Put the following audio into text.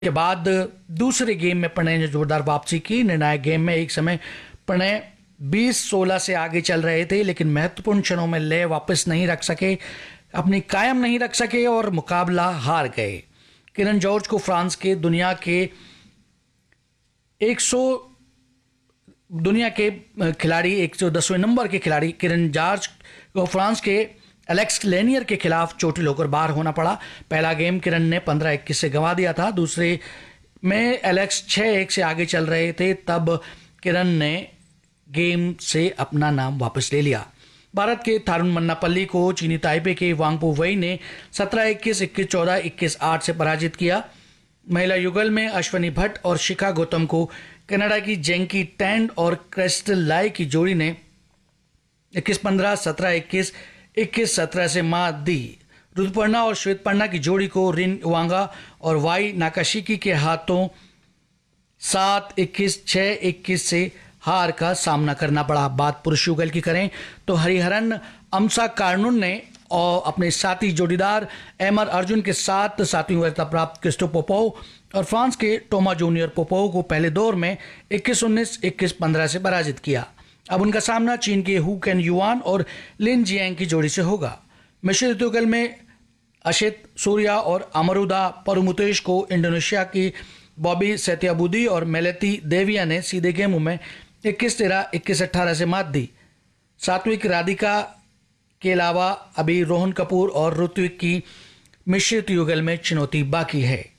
के बाद दूसरे गेम में प्रणय ने जोरदार वापसी की। निर्णायक गेम में एक समय प्रणय 20-16 से आगे चल रहे थे, लेकिन महत्वपूर्ण क्षणों में लय वापस नहीं रख सके, अपनी कायम नहीं रख सके और मुकाबला हार गए। किरण जॉर्ज को फ्रांस के दुनिया के खिलाड़ी 110वें नंबर के खिलाड़ी किरण जॉर्ज को फ्रांस के एलेक्स लेनियर के खिलाफ चोटिल होकर बाहर होना पड़ा। पहला गेम किरण ने 15-21 से गंवा दिया था। दूसरे में एलेक्स 6-1 से आगे चल रहे थे, तब किरण ने गेम से अपना नाम वापस ले लिया। भारत के थारुण मन्नापल्ली को चीनी ताइपे के वांगपो वई ने 17-21, 21-14, 21-8 से पराजित किया। महिला युगल में अश्वनी भट्ट और शिखा गौतम को कनाडा की जेंकी टैंड और क्रिस्टल लाई की जोड़ी ने 21-15, 17-21, 21-17 से मात दी। ऋतुपर्णा और श्वेतपर्णा की जोड़ी को रिन वांगा और वाई नाकाशिकी के हाथों 7-21, 6-21 से हार का सामना करना पड़ा। बात पुरुष युगल की करें तो हरिहरन अमसा कार्नुन ने और अपने साथी जोड़ीदार एमआर अर्जुन के साथ 7वीं वरीयता प्राप्त क्रिस्टो पोपोव और फ्रांस के टोमा जूनियर पोपोव को पहले दौर में 21-19, 21-15 से पराजित किया। अब उनका सामना चीन के हु कैन युआन और लिन जियांग की जोड़ी से होगा। मिश्रित युगल में अशित सूर्या और अमरुदा परुमुतेश को इंडोनेशिया की बॉबी सेतियाबुदी और मेलेती देविया ने सीधे गेमों में 21-13, 21-18 से मात दी। सात्विक राधिका के अलावा अभी रोहन कपूर और ऋत्विक की मिश्रित युगल में चुनौती बाकी है।